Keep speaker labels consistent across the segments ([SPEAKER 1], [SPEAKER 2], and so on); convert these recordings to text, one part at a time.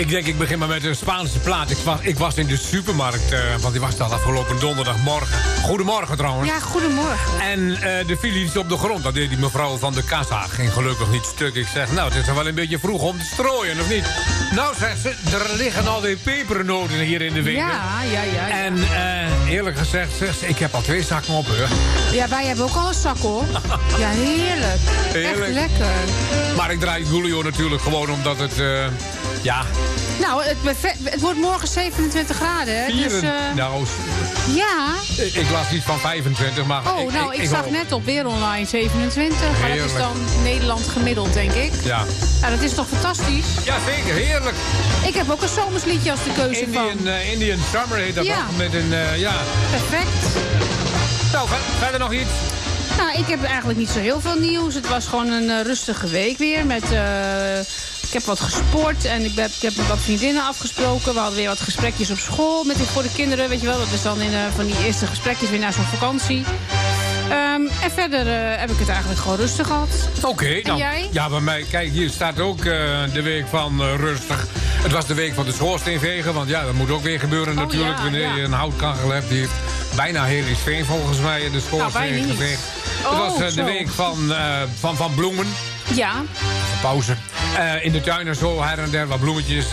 [SPEAKER 1] Ik denk, ik begin maar met een Spaanse plaat. Ik was in de supermarkt, want die was al afgelopen donderdagmorgen. Goedemorgen trouwens.
[SPEAKER 2] Ja, goedemorgen.
[SPEAKER 1] En de viel iets op de grond. Dat deed die mevrouw van de kassa. Ging gelukkig niet stuk. Ik zeg, nou, het is toch wel een beetje vroeg om te strooien, of niet? Nou, zegt ze, er liggen alweer pepernoten hier in de winkel.
[SPEAKER 2] Ja.
[SPEAKER 1] En eerlijk gezegd, zegt ze, ik heb al 2 zakken op, hoor.
[SPEAKER 2] Ja, wij hebben ook al een zak, hoor. Ja, heerlijk.
[SPEAKER 1] Heerlijk.
[SPEAKER 2] Echt lekker.
[SPEAKER 1] Maar ik draai Julio natuurlijk gewoon omdat het, ja...
[SPEAKER 2] Nou, het wordt morgen 27 graden, hè? Dus,
[SPEAKER 1] nou,
[SPEAKER 2] ja.
[SPEAKER 1] ik las iets van 25, maar...
[SPEAKER 2] Oh, ik zag net op Weer Online 27. Maar dat is dan Nederland gemiddeld, denk ik.
[SPEAKER 1] Ja.
[SPEAKER 2] Nou, dat is toch fantastisch?
[SPEAKER 1] Ja, zeker. Heerlijk.
[SPEAKER 2] Ik heb ook een zomersliedje als de keuze van.
[SPEAKER 1] Indian Summer heet dat ook. Met een, ja...
[SPEAKER 2] Perfect.
[SPEAKER 1] Nou, verder nog iets?
[SPEAKER 2] Nou, ik heb eigenlijk niet zo heel veel nieuws. Het was gewoon een rustige week weer met... Ik heb wat gesport en ik heb met wat vriendinnen afgesproken. We hadden weer wat gesprekjes op school voor de kinderen, weet je wel. Dat is dan van die eerste gesprekjes weer naar zo'n vakantie. En verder heb ik het eigenlijk gewoon rustig gehad.
[SPEAKER 1] Oké, nou,
[SPEAKER 2] jij?
[SPEAKER 1] Ja, bij mij, kijk, hier staat ook de week van rustig. Het was de week van de schoorsteenvegen, want ja, dat moet ook weer gebeuren natuurlijk.
[SPEAKER 2] Ja,
[SPEAKER 1] wanneer je een houtkachel hebt, die heeft bijna heel iets veen volgens mij de schoorsteen geveegd. Het was de week van bloemen.
[SPEAKER 2] Ja.
[SPEAKER 1] Pauze. In de tuin en zo, her en der wat bloemetjes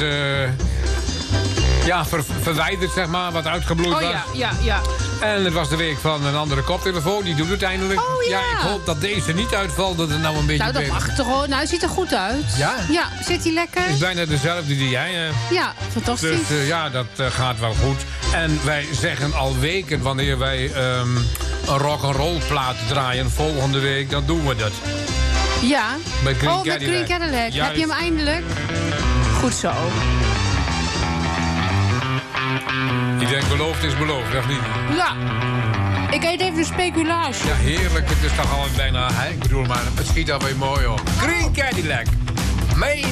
[SPEAKER 1] verwijderd, zeg maar, wat uitgebloeid was.
[SPEAKER 2] Ja.
[SPEAKER 1] En het was de week van een andere koptelefoon, die doet het eindelijk.
[SPEAKER 2] Oh ja.
[SPEAKER 1] Ik hoop dat deze niet uitvalt, dat het nou een beetje...
[SPEAKER 2] Nou, dat mag toch gewoon. Nou, het ziet er goed uit.
[SPEAKER 1] Ja?
[SPEAKER 2] Ja, zit hij lekker?
[SPEAKER 1] Het is bijna dezelfde die jij hebt.
[SPEAKER 2] Ja, fantastisch.
[SPEAKER 1] Dus ja, dat gaat wel goed. En wij zeggen al weken, wanneer wij een rock'n'roll plaat draaien volgende week, dan doen we dat.
[SPEAKER 2] Ja.
[SPEAKER 1] Met Green
[SPEAKER 2] met Green Cadillac.
[SPEAKER 1] Juist.
[SPEAKER 2] Heb je hem eindelijk? Goed zo.
[SPEAKER 1] Ik denk, beloofd is beloofd, of niet?
[SPEAKER 2] Ja. Ik eet even een speculatie.
[SPEAKER 1] Ja, heerlijk. Het is toch al bijna... Ik bedoel, maar het schiet alweer mooi op. Green Cadillac. Mee